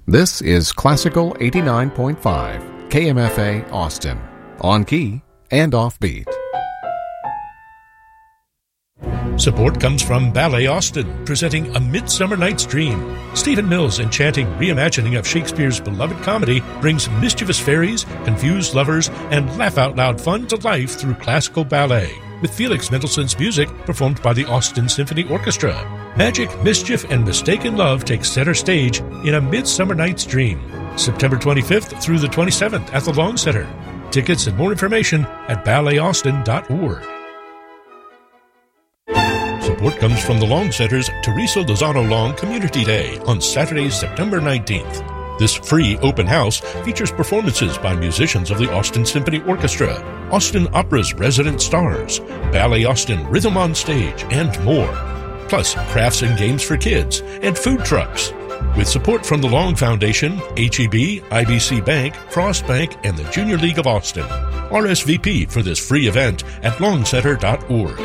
This is Classical 89.5, KMFA Austin, on key and offbeat. Support comes from Ballet Austin, presenting A Midsummer Night's Dream. Stephen Mills' enchanting reimagining of Shakespeare's beloved comedy brings mischievous fairies, confused lovers, and laugh-out-loud fun to life through classical ballet, with Felix Mendelssohn's music performed by the Austin Symphony Orchestra. Magic, mischief, and mistaken love take center stage in A Midsummer Night's Dream, September 25th through the 27th at the Long Center. Tickets and more information at ballet.austin.org. Support comes from the Long Center's Teresa Lozano Long Community Day on Saturday, September 19th. This free open house features performances by musicians of the Austin Symphony Orchestra, Austin Opera's resident stars, Ballet Austin Rhythm on Stage, and more. Plus crafts and games for kids and food trucks. With support from the Long Foundation, HEB, IBC Bank, Frost Bank, and the Junior League of Austin. RSVP for this free event at longcenter.org.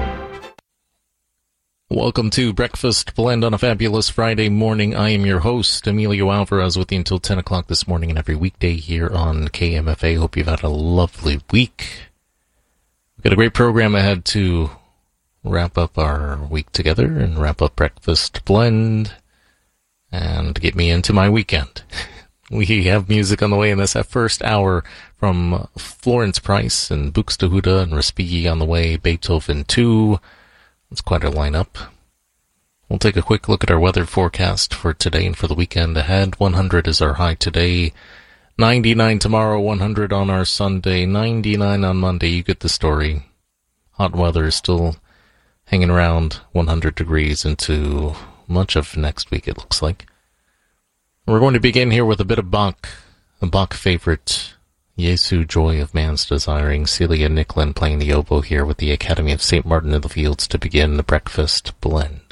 Welcome to Breakfast Blend on a fabulous Friday morning. I am your host, Emilio Alvarez, with you until 10 o'clock this morning and every weekday here on KMFA. Hope you've had a lovely week. We've got a great program ahead to wrap up our week together and wrap up Breakfast Blend and get me into my weekend. We have music on the way in this first hour from Florence Price and Buxtehude and Respighi on the way, Beethoven 2. It's quite a lineup. We'll take a quick look at our weather forecast for today and for the weekend ahead. 100 is our high today, 99 tomorrow, 100 on our Sunday, 99 on Monday. You get the story. Hot weather is still hanging around 100 degrees into much of next week, it looks like. We're going to begin here with a bit of Bach, a Bach favorite, Jesu, Joy of Man's Desiring. Celia Nicklin playing the oboe here with the Academy of St. Martin in the Fields to begin the Breakfast Blend.